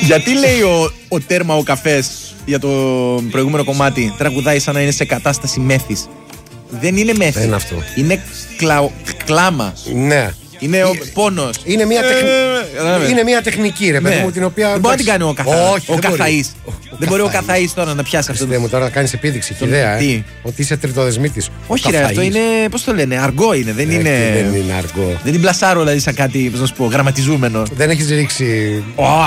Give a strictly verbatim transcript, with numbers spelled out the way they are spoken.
Γιατί λέει ο, ο Τέρμα ο καφές για το προηγούμενο κομμάτι τραγουδάει σαν να είναι σε κατάσταση μέθης? Δεν είναι μέθη. Δεν είναι αυτό. Είναι κλα... κλάμα. Ναι. Είναι ο πόνος. Είναι μια, τεχ... ε, είναι μια τεχνική, ρε παιδί ναι. μου, την οποία. Δεν μπορεί να την κάνει ο, καθα... Όχι, ο δεν Καθαής. Ο, δεν μπορεί ο Καθαής τώρα να πιάσει αυτό. Δεν μου τώρα κάνει επίδειξη και ιδέα. Ε, ότι είσαι τριτοδεσμίτης. Όχι, ρε, αυτό είναι. Πώς το λένε, αργό είναι. Δεν, ε, είναι... δεν είναι αργό. Δεν είναι πλασάρο, δηλαδή, σαν κάτι, πώς να σου πω, γραμματιζούμενο. Δεν έχει ρίξει. Oh,